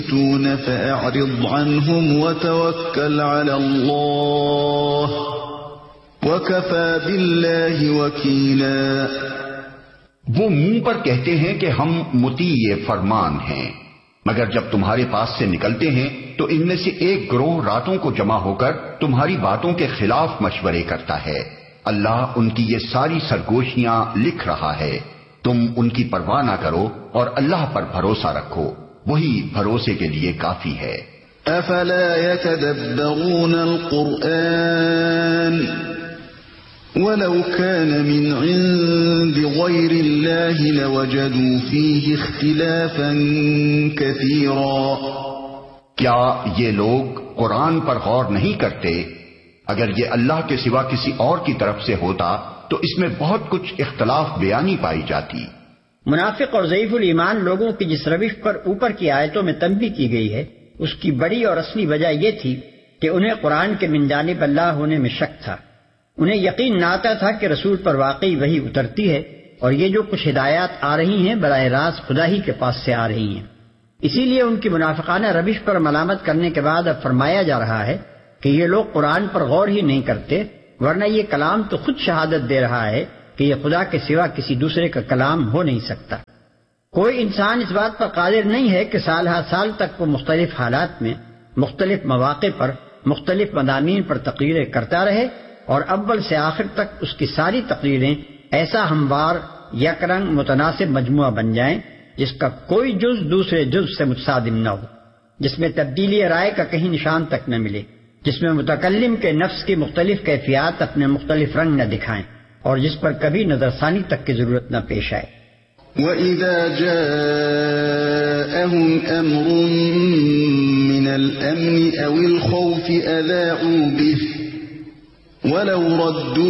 فأعرض عنهم وتوكل على الله وكفى بالله وكيلا۔ وہ منہ پر کہتے ہیں کہ ہم مطیع فرمان ہیں، مگر جب تمہارے پاس سے نکلتے ہیں تو ان میں سے ایک گروہ راتوں کو جمع ہو کر تمہاری باتوں کے خلاف مشورے کرتا ہے۔ اللہ ان کی یہ ساری سرگوشیاں لکھ رہا ہے، تم ان کی پرواہ نہ کرو اور اللہ پر بھروسہ رکھو، وہی بھروسے کے لیے کافی ہے۔ افلا يتدبرون القرآن ولو كان من عند غير الله لوجدوا فيه اختلافا كثيرا۔ کیا یہ لوگ قرآن پر غور نہیں کرتے؟ اگر یہ اللہ کے سوا کسی اور کی طرف سے ہوتا تو اس میں بہت کچھ اختلاف بیانی پائی جاتی۔ منافق اور ضعیف الایمان لوگوں کی جس روش پر اوپر کی آیتوں میں تنبیہ کی گئی ہے، اس کی بڑی اور اصلی وجہ یہ تھی کہ انہیں قرآن کے من جانب اللہ ہونے میں شک تھا۔ انہیں یقین نہ آتا تھا کہ رسول پر واقعی وحی اترتی ہے، اور یہ جو کچھ ہدایات آ رہی ہیں براہ راست خدا ہی کے پاس سے آ رہی ہیں۔ اسی لیے ان کی منافقانہ روش پر ملامت کرنے کے بعد اب فرمایا جا رہا ہے کہ یہ لوگ قرآن پر غور ہی نہیں کرتے، ورنہ یہ کلام تو خود شہادت دے رہا ہے کہ یہ خدا کے سوا کسی دوسرے کا کلام ہو نہیں سکتا۔ کوئی انسان اس بات پر قادر نہیں ہے کہ سال ہر سال تک وہ مختلف حالات میں، مختلف مواقع پر، مختلف مضامین پر تقریریں کرتا رہے اور اول سے آخر تک اس کی ساری تقریریں ایسا ہموار یک رنگ متناسب مجموعہ بن جائیں جس کا کوئی جز دوسرے جز سے متصادم نہ ہو، جس میں تبدیلی رائے کا کہیں نشان تک نہ ملے، جس میں متکلم کے نفس کی مختلف کیفیات اپنے مختلف رنگ نہ دکھائیں، اور جس پر کبھی نظر ثانی تک کی ضرورت نہ پیش آئے۔ وَإِذَا جَاءَهُمْ أَمْرٌ مِّنَ الْأَمْنِ أَوِ الْخَوْفِ أَذَاعُوا بِهِ وَلَوْ رَدُّوهُ